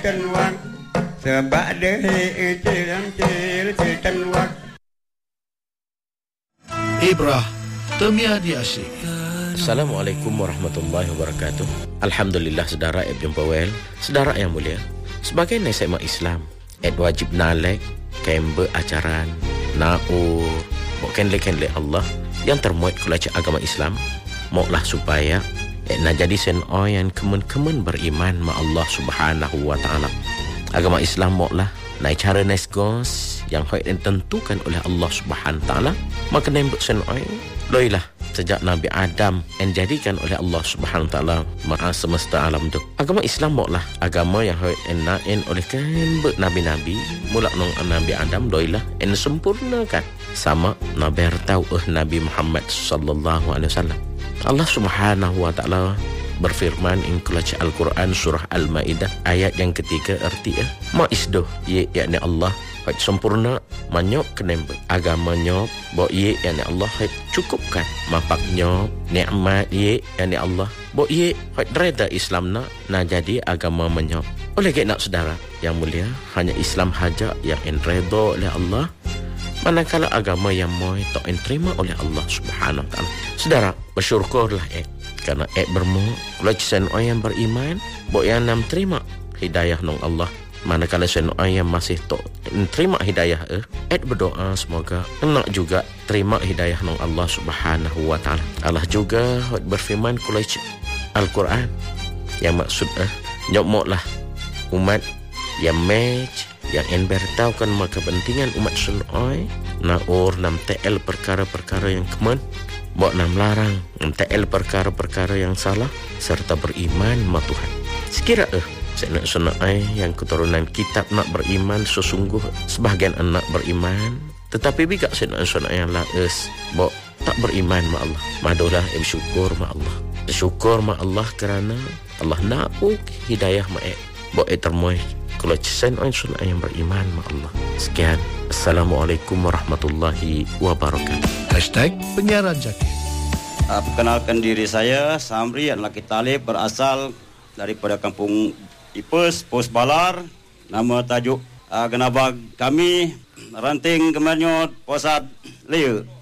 Kenwang sebab dehi itiran kenwang Ibrah Temia di Asyik. Assalamualaikum warahmatullahi wabarakatuh. Alhamdulillah saudara jumpa well. Saudara yang mulia, sebagai nasihat Islam, wajib nalek kembe ajaran naur bukan lek Allah yang termuat kulaci agama Islam moklah supaya nak jadi sen yang kemen beriman ma Allah Subhanahu wa taala. Agama Islam moklah naik cara nesgos yang ditentukan oleh Allah Subhanahu wa taala. Maka nembek sen loilah sejak Nabi Adam yang jadikan oleh Allah Subhanahu wa taala maha semesta alam tu. Agama Islam moklah agama yang enain oleh kembek nabi-nabi mula nong Nabi Adam loilah en sempurnakan sama Nabi tahu Nabi Muhammad sallallahu alaihi wasallam. Allah Subhanahu wa taala berfirman in kulaci Al-Quran surah Al-Maidah ayat yang ketiga erti ma isdoh ye yakni Allah hak sempurna manyok kenembe agama nyok bo ye yakni Allah hak cukupkan mapak nyok nikmat ye yakni Allah bo ye hak reda Islam na jadi agama menyok. Oleh kerana saudara yang mulia, hanya Islam haja yang redha oleh Allah, manakala agama yang moy tak terima oleh Allah Subhanahu wa taala. Saudara, bersyukurlah karena bermu kalau sen yang beriman bo yang nam terima hidayah nong Allah. Manakala sen yang masih tak terima hidayah berdoa semoga enak juga terima hidayah nong Allah Subhanahu wa taala. Allah juga berfirman kulai Al-Quran yang maksud nyokmoklah umat yang match yang bertahu kan maka kepentingan umat sunoi naur nam TL perkara-perkara yang kemen buat nam larang nam TL perkara-perkara yang salah serta beriman ma Tuhan. Sekira senak sunai yang keturunan kitab nak beriman sesungguh sebahagian anak beriman tetapi bika senak sunai yang laes buat tak beriman ma Allah. Madolah bersyukur ma Allah. Bersyukur ma Allah kerana Allah nak hidayah ma buat termoy kalau sen sun yang beriman ma Allah. Sekian. Assalamualaikum warahmatullahi wabarakatuh. #penyiaran Zakir. Perkenalkan diri saya Samri Laki Talib, berasal daripada kampung Ipes, Pos Balar. Nama tajuk genabag kami ranting kemenyot posat leu.